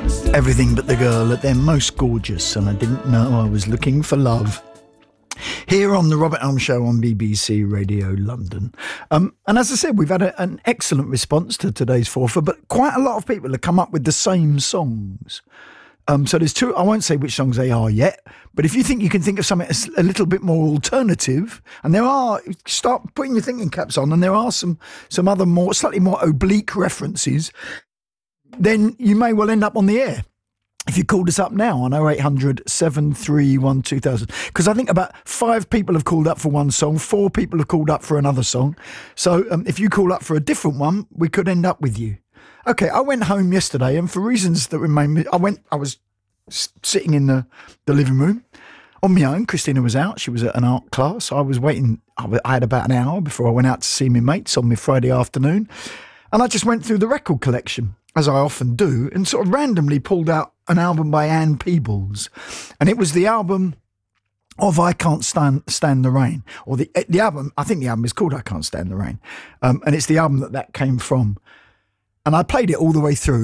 Everything but the girl at their most gorgeous, and I didn't know I was looking for love. Here on the Robert Elm Show on BBC Radio London. And as I said, we've had an excellent response to today's forfeit, but quite a lot of people have come up with the same songs. So there's two, I won't say which songs they are yet, but if you think you can think of something a little bit more alternative, and there are, start putting your thinking caps on, and there are some other slightly more oblique references, then you may well end up on the air. If you called us up now on 0800 731 2000, because I think about 5 people have called up for one song, 4 people have called up for another song. So if you call up for a different one, we could end up with you. Okay, I went home yesterday, and for reasons that remain, I was sitting in the living room on my own. Christina was out; she was at an art class. I was waiting. I had about an hour before I went out to see my mates on my Friday afternoon, and I just went through the record collection, as I often do, and sort of randomly pulled out an album by Ann Peebles, and it was the album of I Can't Stand the Rain, or the album. I think the album is called I Can't Stand the Rain, and it's the album that came from. And I played it all the way through.